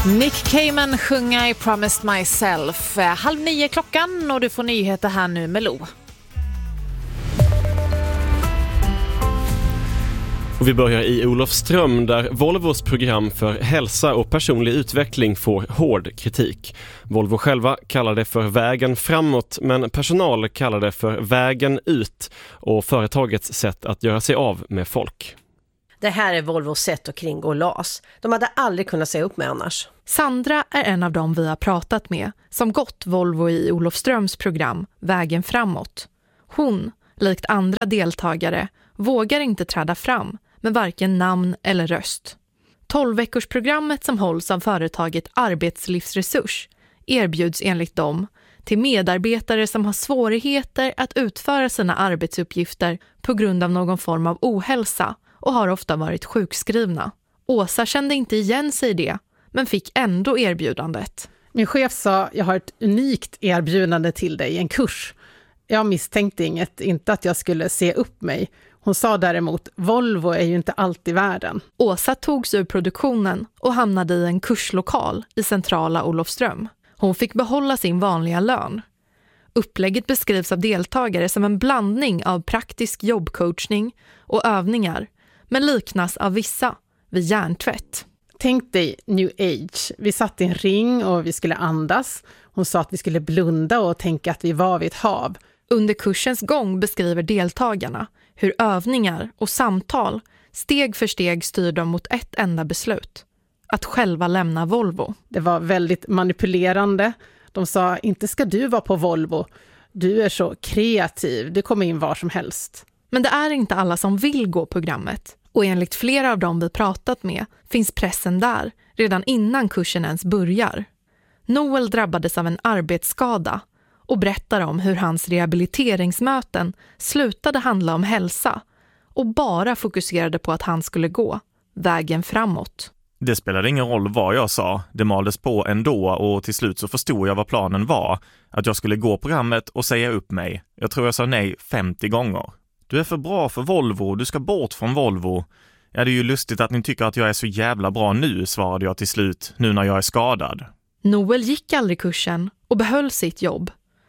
Nick Cayman sjunga I Promised Myself. 8:30 klockan och du får nyheter här nu med Lo. Och vi börjar i Olofström där Volvos program för hälsa och personlig utveckling får hård kritik. Volvo själva kallar det för vägen framåt, men personal kallar det för vägen ut och företagets sätt att göra sig av med folk. Det här är Volvos sätt att kringgå LAS. De hade aldrig kunnat säga upp med annars. Sandra är en av dem vi har pratat med som gått Volvo i Olofströms program Vägen framåt. Hon, likt andra deltagare, vågar inte träda fram med varken namn eller röst. 12-veckorsprogrammet som hålls av företaget Arbetslivsresurs erbjuds enligt dem till medarbetare som har svårigheter att utföra sina arbetsuppgifter på grund av någon form av ohälsa och har ofta varit sjukskrivna. Åsa kände inte igen sig i det, men fick ändå erbjudandet. Min chef sa, jag har ett unikt erbjudande till dig, en kurs. Jag misstänkte inget, inte att jag skulle se upp mig. Hon sa däremot, Volvo är ju inte alltid världen. Åsa togs ur produktionen och hamnade i en kurslokal i centrala Olofström. Hon fick behålla sin vanliga lön. Upplägget beskrivs av deltagare som en blandning av praktisk jobbcoachning och övningar, men liknas av vissa vid hjärntvätt. Tänk dig New Age. Vi satt i en ring och vi skulle andas. Hon sa att vi skulle blunda och tänka att vi var vid ett hav. Under kursens gång beskriver deltagarna hur övningar och samtal steg för steg styr dem mot ett enda beslut. Att själva lämna Volvo. Det var väldigt manipulerande. De sa, inte ska du vara på Volvo. Du är så kreativ, du kommer in var som helst. Men det är inte alla som vill gå programmet. Och enligt flera av dem vi pratat med finns pressen där redan innan kursen ens börjar. Noel drabbades av en arbetsskada och berättar om hur hans rehabiliteringsmöten slutade handla om hälsa och bara fokuserade på att han skulle gå vägen framåt. Det spelade ingen roll vad jag sa, det maldes på ändå och till slut så förstod jag vad planen var. Att jag skulle gå programmet och säga upp mig. Jag tror jag sa nej 50 gånger. Du är för bra för Volvo, du ska bort från Volvo. Ja, det är ju lustigt att ni tycker att jag är så jävla bra nu, svarade jag till slut, nu när jag är skadad. Noel gick aldrig kursen och behöll sitt jobb.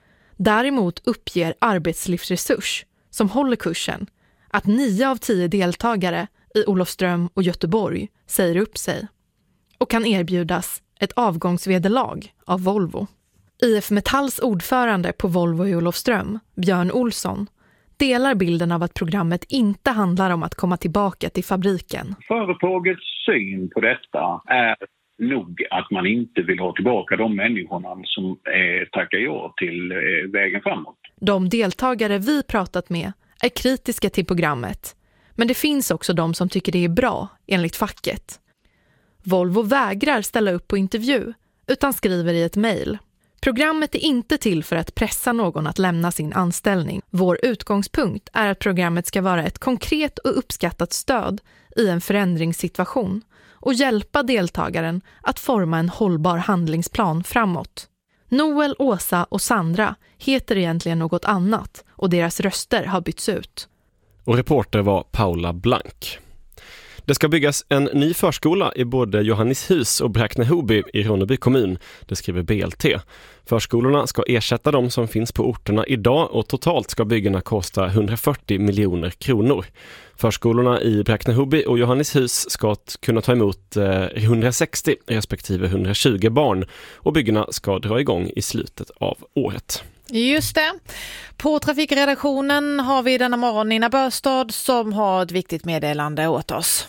Däremot uppger Arbetslivsresurs, som håller kursen, att 9 av 10 deltagare i Olofström och Göteborg säger upp sig och kan erbjudas ett avgångsvederlag av Volvo. IF Metalls ordförande på Volvo i Olofström, Björn Olsson, delar bilden av att programmet inte handlar om att komma tillbaka till fabriken. Företagets syn på detta är nog att man inte vill ha tillbaka de människorna som tackar ja till vägen framåt. De deltagare vi pratat med är kritiska till programmet, men det finns också de som tycker det är bra enligt facket. Volvo vägrar ställa upp på intervju utan skriver i ett mejl. Programmet är inte till för att pressa någon att lämna sin anställning. Vår utgångspunkt är att programmet ska vara ett konkret och uppskattat stöd i en förändringssituation och hjälpa deltagaren att forma en hållbar handlingsplan framåt. Noel, Åsa och Sandra heter egentligen något annat och deras röster har bytts ut. Och reporter var Paula Blank. Det ska byggas en ny förskola i både Johannishus och Bräkne-Hoby i Ronneby kommun, det skriver BLT. Förskolorna ska ersätta de som finns på orterna idag och totalt ska byggena kosta 140 miljoner kronor. Förskolorna i Bräkne-Hoby och Johannishus ska kunna ta emot 160 respektive 120 barn och byggena ska dra igång i slutet av året. Just det. På trafikredaktionen har vi denna morgon Nina Börstad som har ett viktigt meddelande åt oss.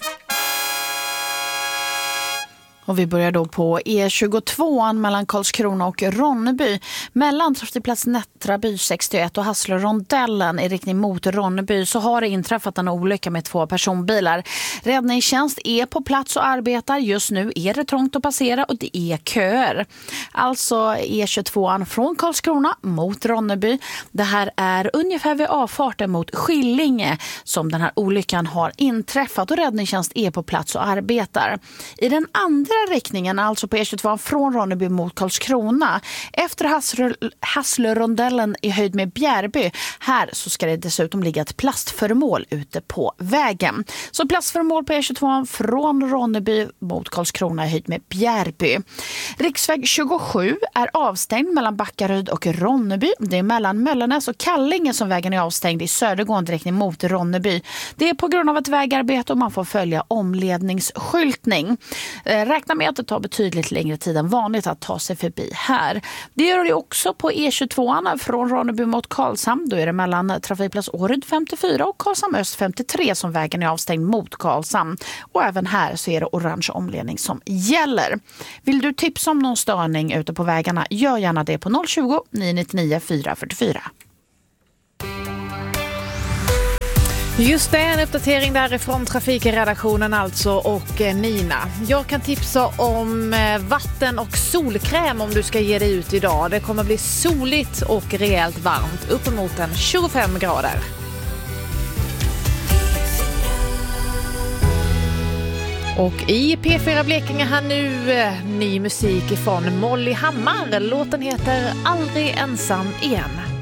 Och vi börjar då på E22 mellan Karlskrona och Ronneby. Mellan trafikplats Nättraby 61 och Hasslö-rondellen i riktning mot Ronneby så har det inträffat en olycka med 2 personbilar. Räddningstjänst är på plats och arbetar. Just nu är det trångt att passera och det är köer. Alltså E22 från Karlskrona mot Ronneby. Det här är ungefär vid avfarten mot Skillinge som den här olyckan har inträffat och räddningstjänst är på plats och arbetar. I den andra andra riktningen, alltså på E22 från Ronneby mot Karlskrona, efter Hasslörondellen i höjd med Bjärby, här så ska det dessutom ligga ett plastföremål ute på vägen. Så plastföremål på E22 från Ronneby mot Karlskrona i höjd med Bjärby. Riksväg 27 är avstängd mellan Backaryd och Ronneby. Det är mellan Möllenäs och Kallinge som vägen är avstängd i södergående riktning mot Ronneby. Det är på grund av ett vägarbete och man får följa omledningsskyltning. Räkna med att det tar betydligt längre tid än vanligt att ta sig förbi här. Det gör det också på E22 från Ronneby mot Karlshamn. Då är det mellan trafikplats Åryd 54 och Karlshamn Öst 53 som vägen är avstängd mot Karlshamn. Och även här så är det orange omledning som gäller. Vill du tipsa om någon störning ute på vägarna, gör gärna det på 020 999 444. Just det, en uppdatering därifrån trafikredaktionen alltså och Nina. Jag kan tipsa om vatten och solkräm om du ska ge dig ut idag. Det kommer bli soligt och rejält varmt, uppemot 25 grader. Och i P4 Blekinge här nu ny musik ifrån Molly Hammar. Låten heter Aldrig ensam igen.